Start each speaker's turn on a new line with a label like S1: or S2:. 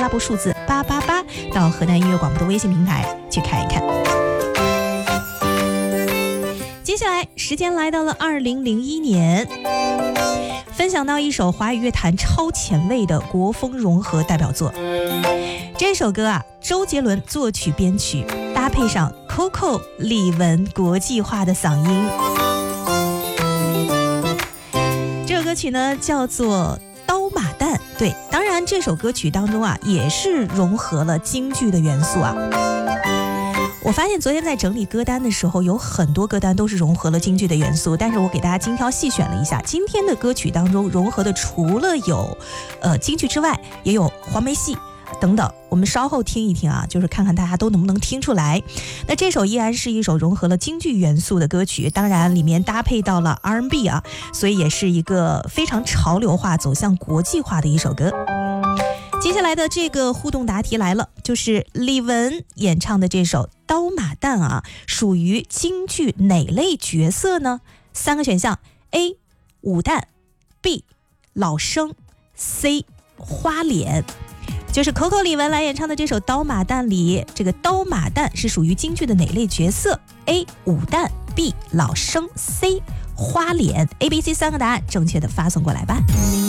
S1: 拉布数字888到河南音乐广播的微信平台去看一看。接下来时间来到了2001年，分享到一首华语乐坛超前卫的国风融合代表作。这首歌啊，周杰伦作曲编曲，搭配上 Coco 李玟国际化的嗓音。这首歌曲呢叫做刀马旦，对，当然这首歌曲当中啊也是融合了京剧的元素啊。我发现昨天在整理歌单的时候，有很多歌单都是融合了京剧的元素，但是我给大家精挑细选了一下，今天的歌曲当中融合的除了有京剧之外，也有黄梅戏等等，我们稍后听一听啊，就是看看大家都能不能听出来。那这首依然是一首融合了京剧元素的歌曲，当然里面搭配到了 R&B 啊，所以也是一个非常潮流化走向国际化的一首歌。接下来的这个互动答题来了，就是李玟演唱的这首刀马旦啊，属于京剧哪类角色呢？3个选项 A 武旦， B 老生， C 花脸。就是 Coco 李玟来演唱的这首刀马旦里，这个刀马旦是属于京剧的哪类角色？ A 武旦， B 老生， C 花脸。 A、B、C 3个答案正确的发送过来吧。